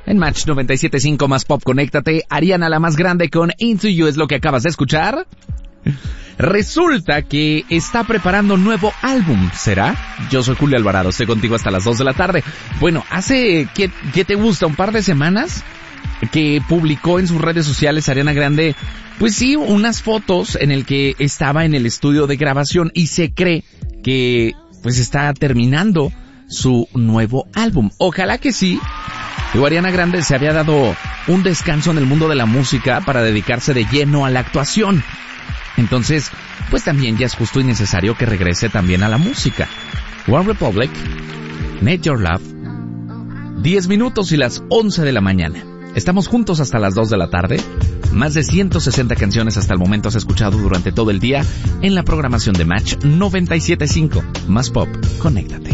En Match 97.5 Más Pop, conéctate. Ariana la Más Grande con Into You es lo que acabas de escuchar. Resulta que está preparando un nuevo álbum, ¿será? Yo soy Julio Alvarado, estoy contigo hasta las 2 de la tarde. Bueno, hace, ¿qué te gusta? ¿Un par de semanas? Que publicó en sus redes sociales Ariana Grande, pues sí, unas fotos en el que estaba en el estudio de grabación y se cree que pues está terminando su nuevo álbum. Ojalá que sí. Digo, Ariana Grande se había dado un descanso en el mundo de la música para dedicarse de lleno a la actuación. Entonces, pues también ya es justo y necesario que regrese también a la música. One Republic, Need Your Love, 10 minutos y las 11 de la mañana. Estamos juntos hasta las 2 de la tarde. Más de 160 canciones hasta el momento has escuchado durante todo el día en la programación de Match 97.5. Más Pop, conéctate.